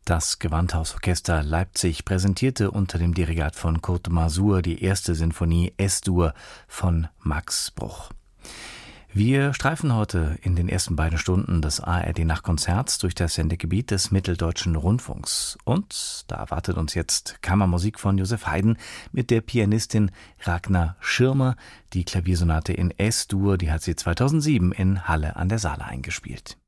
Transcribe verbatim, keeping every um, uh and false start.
Das Gewandhausorchester Leipzig präsentierte unter dem Dirigat von Kurt Masur die erste Sinfonie Es-Dur von Max Bruch. Wir streifen heute in den ersten beiden Stunden des A R D-Nachtkonzerts durch das Sendegebiet des Mitteldeutschen Rundfunks. Und da erwartet uns jetzt Kammermusik von Joseph Haydn mit der Pianistin Ragnar Schirmer. Die Klaviersonate in Es-Dur, die hat sie zweitausendsieben in Halle an der Saale eingespielt.